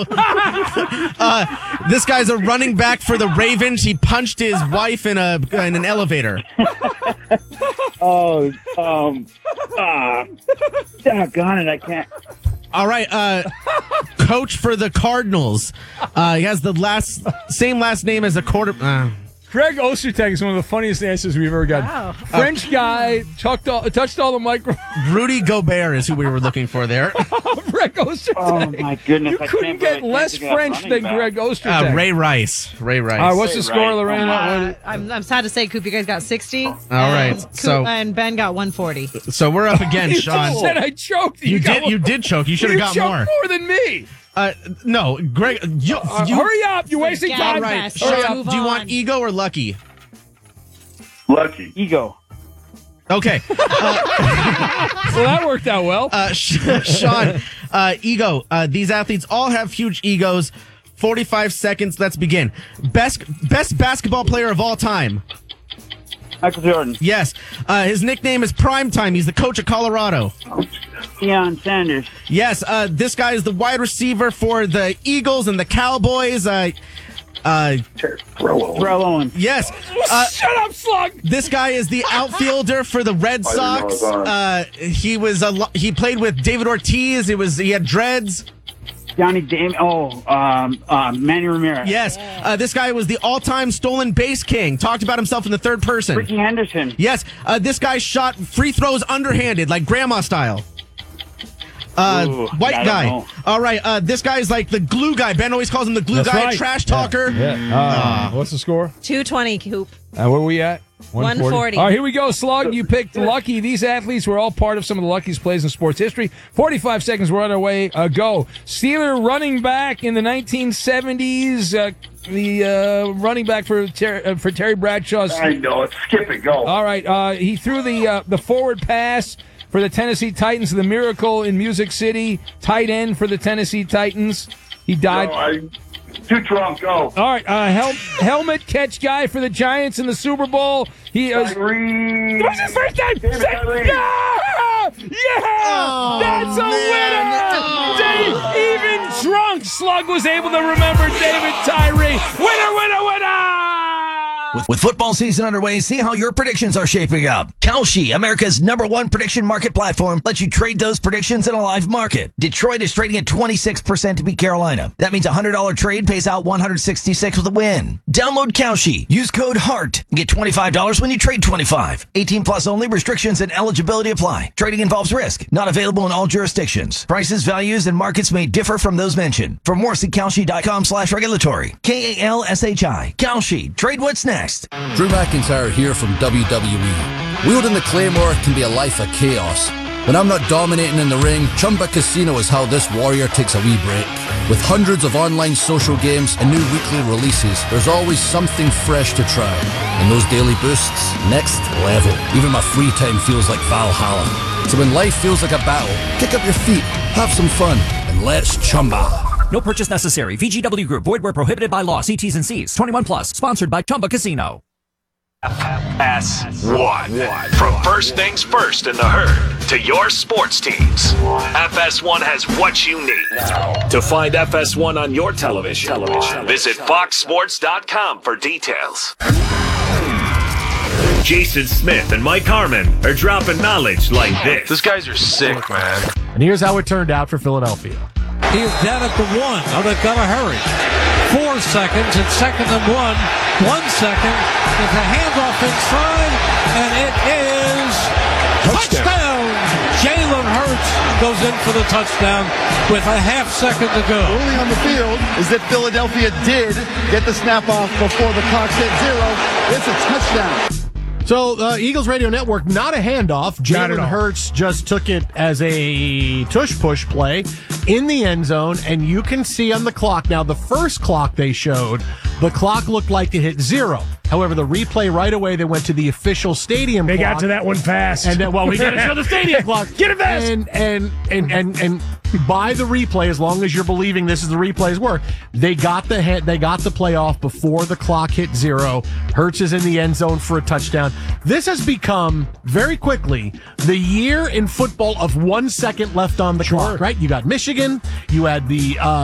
This guy's a running back for the Ravens. He punched his wife in an elevator. Doggone it, I can't. All right, coach for the Cardinals. He has the same last name as a quarter. Greg Ostertag is one of the funniest answers we've ever gotten. Wow. French guy, touched all the microphones. Rudy Gobert is who we were looking for there. Greg Ostertag. Oh, my goodness. You couldn't get less French than Greg Ostertag. Ray Rice. All right, what's the score, Lorena? I'm sad to say, Coop, you guys got 60. All right, and Ben got 140. So we're up again, Sean. You said I choked. You did choke. You should have got more. You choked more than me. No, Greg, you hurry up. You're wasting time. All right, Hurry Sean, do you want ego or lucky? Lucky. Ego. Okay. Well, that worked out well. Sean, ego. These athletes all have huge egos. 45 seconds. Let's begin. Best basketball player of all time. Michael Jordan. Yes. His nickname is Primetime. He's the coach of Colorado. Deion Sanders. Yes. This guy is the wide receiver for the Eagles and the Cowboys. Terrell Owens. Yes. Shut up, Slug. This guy is the outfielder for the Red Sox. He played with David Ortiz. He had dreads. Johnny Damon. Manny Ramirez. Yes. This guy was the all-time stolen base king. Talked about himself in the third person. Ricky Henderson. Yes. This guy shot free throws underhanded, like grandma style. White guy. Know. All right. This guy's like the glue guy. Ben always calls him the glue guy. Right. Trash talker. Yeah. What's the score? 220, Coop. Where are we at? 140. All right, here we go, Slug. You picked Lucky. These athletes were all part of some of the luckiest plays in sports history. 45 seconds were on our way. Go. Steeler running back in the 1970s. The running back for Terry Bradshaw. I know it. Skip it. Go. All right. He threw the forward pass for the Tennessee Titans. The Miracle in Music City. Tight end for the Tennessee Titans. He died. No, too drunk. Go. All right, helmet catch guy for the Giants in the Super Bowl. He was. What's his first name? Yeah! That's a winner! Even drunk, Slug was able to remember David Tyree. Winner! With football season underway, see how your predictions are shaping up. Kalshi, America's #1 prediction market platform, lets you trade those predictions in a live market. Detroit is trading at 26% to beat Carolina. That means a $100 trade pays out $166 with a win. Download Kalshi. Use code HEART and get $25 when you trade 25. 18 plus only. Restrictions and eligibility apply. Trading involves risk. Not available in all jurisdictions. Prices, values, and markets may differ from those mentioned. For more, see Kalshi.com/regulatory. KALSHI. Kalshi. Trade what's next. Drew McIntyre here from WWE. Wielding the Claymore can be a life of chaos. When I'm not dominating in the ring, Chumba Casino is how this warrior takes a wee break. With hundreds of online social games and new weekly releases, there's always something fresh to try. And those daily boosts, next level. Even my free time feels like Valhalla. So when life feels like a battle, kick up your feet, have some fun, and let's Chumba. No purchase necessary. VGW Group. Void where prohibited by law. See T's and C's. 21 plus. Sponsored by Chumba Casino. FS1. From first things first in the herd to your sports teams, FS1 has what you need. To find FS1 on your television, visit foxsports.com for details. Jason Smith and Mike Harmon are dropping knowledge like this. These guys are sick, man. And here's how it turned out for Philadelphia. He is down at the 1. Now they've got to hurry. 4 seconds. It's 2nd and 1. 1 second. There's a handoff inside, and it is touchdown. Jalen Hurts goes in for the touchdown with a half second to go. Only on the field is that Philadelphia did get the snap off before the clock hit 0. It's a touchdown. So, Eagles Radio Network, not a handoff. Jalen Hurts just took it as a tush-push play in the end zone, and you can see on the clock. Now, the first clock they showed, the clock looked like it hit 0. However, the replay right away, they went to the official stadium clock. They got to that one fast. And then, we got to show the stadium clock. Get it fast! And by the replay, as long as you're believing this is the replay's work, they got the play off before the clock hit 0. Hurts is in the end zone for a touchdown. This has become, very quickly, the year in football of 1 second left on the clock, right? You got Michigan, you had the